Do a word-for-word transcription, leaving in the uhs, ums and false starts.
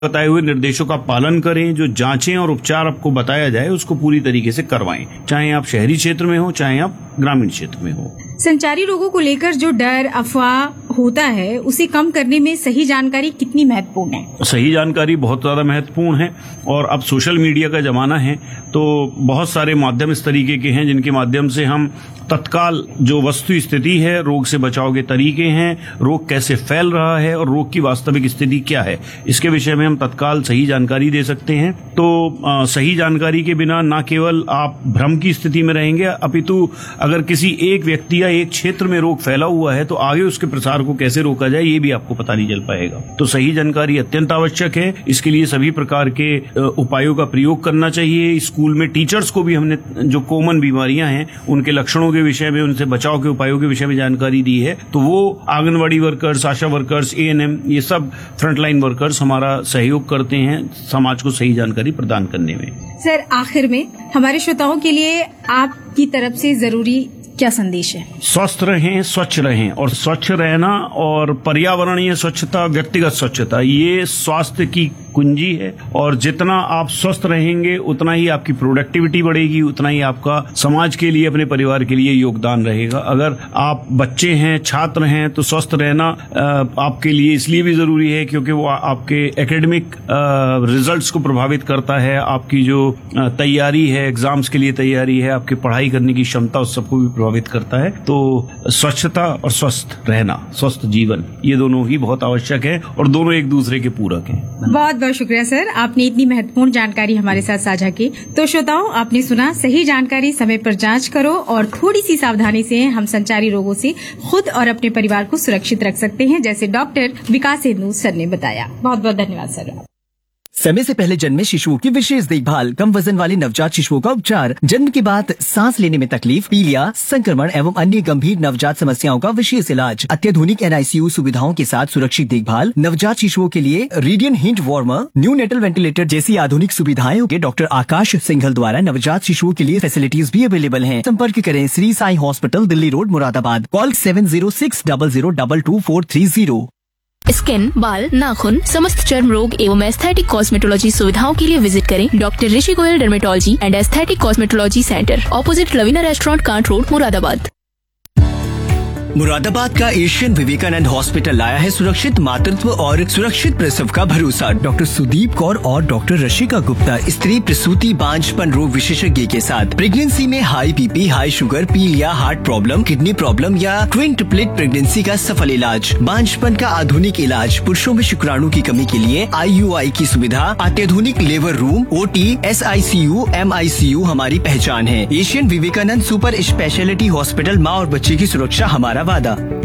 बताए हुए निर्देशों का पालन करें, जो जांचें और उपचार आपको बताया जाए उसको पूरी तरीके से करवाएं, चाहे आप शहरी क्षेत्र में हो चाहे आप ग्रामीण क्षेत्र में हो। संचारी रोगों को लेकर जो डर अफवाह होता है उसे कम करने में सही जानकारी कितनी महत्वपूर्ण है? सही जानकारी बहुत ज्यादा महत्वपूर्ण है और अब सोशल मीडिया का जमाना है तो बहुत सारे माध्यम इस तरीके के हैं जिनके माध्यम से हम तत्काल जो वस्तु स्थिति है, रोग से बचाव के तरीके हैं, रोग कैसे फैल रहा है और रोग की वास्तविक स्थिति क्या है, इसके विषय में हम तत्काल सही जानकारी दे सकते हैं। तो आ, सही जानकारी के बिना न केवल आप भ्रम की स्थिति में रहेंगे, अपितु अगर किसी एक व्यक्ति या एक क्षेत्र में रोग फैला हुआ है तो आगे उसके प्रसार को कैसे रोका जाए ये भी आपको पता नहीं चल पाएगा। तो सही जानकारी अत्यंत आवश्यक है। इसके लिए सभी प्रकार के उपायों का प्रयोग करना चाहिए। स्कूल में टीचर्स को भी हमने जो कॉमन बीमारियां हैं उनके लक्षणों के विषय में, उनसे बचाव के उपायों के विषय में जानकारी दी है। तो वो anganwadi workers, Asha workers, A N M, ये सब फ्रंटलाइन वर्कर्स हमारा सहयोग करते हैं समाज को सही जानकारी प्रदान करने में। सर, आखिर में हमारे श्रोताओं के लिए आपकी तरफ से जरूरी क्या संदेश है? स्वस्थ रहें, स्वच्छ रहें, और स्वच्छ रहना और पर्यावरणीय स्वच्छता, व्यक्तिगत स्वच्छता, ये स्वास्थ्य की कुंजी है। और जितना आप स्वस्थ रहेंगे उतना ही आपकी प्रोडक्टिविटी बढ़ेगी, उतना ही आपका समाज के लिए, अपने परिवार के लिए योगदान रहेगा। अगर आप बच्चे हैं, छात्र हैं, तो स्वस्थ रहना आपके लिए इसलिए भी जरूरी है क्योंकि वो आपके एकेडमिक रिजल्ट्स को प्रभावित करता है, आपकी जो तैयारी है, एग्जाम्स के लिए तैयारी है, आपकी पढ़ाई करने की क्षमता, उस सबको भी प्रभावित करता है। तो स्वच्छता और स्वस्थ रहना, स्वस्थ जीवन, ये दोनों ही बहुत आवश्यक है और दोनों एक दूसरे के पूरक हैं। बहुत बहुत शुक्रिया सर, आपने इतनी महत्वपूर्ण जानकारी हमारे साथ साझा की। तो श्रोताओं, आपने सुना, सही जानकारी समय पर जांच करो और थोड़ी सी सावधानी से हम संचारी रोगों से खुद और अपने परिवार को सुरक्षित रख सकते हैं, जैसे डॉक्टर विकासेंदु सर ने बताया। बहुत बहुत धन्यवाद सर। समय से पहले जन्मे शिशुओं की विशेष देखभाल, कम वजन वाले नवजात शिशुओं का उपचार, जन्म के बाद सांस लेने में तकलीफ, पीलिया, संक्रमण एवं अन्य गंभीर नवजात समस्याओं का विशेष इलाज, अत्याधुनिक एन आई सी यू सुविधाओं के साथ सुरक्षित देखभाल, नवजात शिशुओं के लिए radian hint warmer, new natal ventilator जैसी आधुनिक सुविधाएं के डॉक्टर आकाश सिंघल द्वारा नवजात शिशुओं के लिए फैसिलिटीज भी अवेलेबल हैं। संपर्क करें Shri Sai hospital, Delhi road, Moradabad. Call seven zero six double zero double two four three zero. Skin, बाल, नाखून, समस्त चर्म रोग एवं एस्थेटिक कॉस्मेटोलॉजी सुविधाओं के लिए विजिट करें doctor Rishi Goyal dermatology and aesthetic cosmetology centre, opposite Lavina restaurant, can't road, Moradabad. Moradabad का एशियन विवेकानंद हॉस्पिटल लाया है सुरक्षित मातृत्व और सुरक्षित प्रसव का भरोसा। डॉक्टर सुदीप कौर और डॉक्टर रशिका गुप्ता, स्त्री प्रसूति बांझपन रोग विशेषज्ञ के साथ प्रेगनेंसी में हाई बीपी, हाई शुगर, पीलिया, हार्ट प्रॉब्लम, किडनी प्रॉब्लम या ट्विन ट्रिपलेट प्रेगनेंसी का सफल इलाज, बांझपन का आधुनिक इलाज, पुरुषों में शुक्राणु की कमी के लिए आई यू आई की सुविधा, अत्याधुनिक labour room, O T, S I C you, M I C you हमारी पहचान है। Asian Vivekananda super speciality hospital, माँ और बच्चे की सुरक्षा हमारा वादा।